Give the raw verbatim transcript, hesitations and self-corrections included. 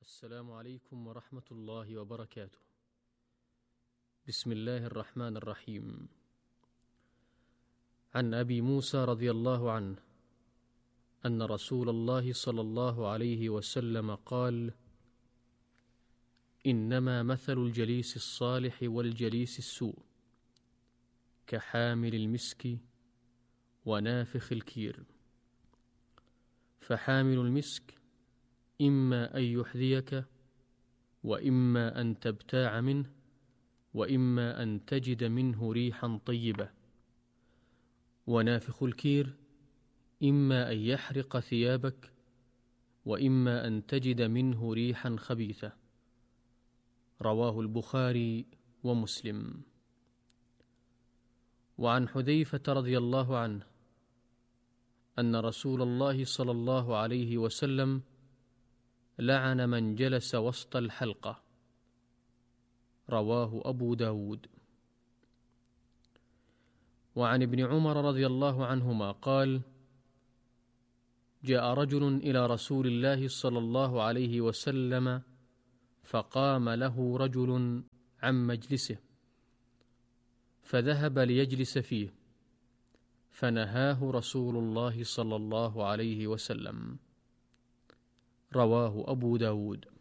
السلام عليكم ورحمة الله وبركاته. بسم الله الرحمن الرحيم. عن أبي موسى رضي الله عنه أن رسول الله صلى الله عليه وسلم قال: إنما مثل الجليس الصالح والجليس السوء كحامل المسك ونافخ الكير، فحامل المسك إما أن يحذيك وإما أن تبتاع منه وإما أن تجد منه ريحا طيبة، ونافخ الكير إما أن يحرق ثيابك وإما أن تجد منه ريحا خبيثة. رواه البخاري ومسلم. وعن حذيفة رضي الله عنه أن رسول الله صلى الله عليه وسلم لعن من جلس وسط الحلقة. رواه أبو داود. وعن ابن عمر رضي الله عنهما قال: جاء رجل إلى رسول الله صلى الله عليه وسلم فقام له رجل عن مجلسه فذهب ليجلس فيه، فنهاه رسول الله صلى الله عليه وسلم. رواه أبو داود.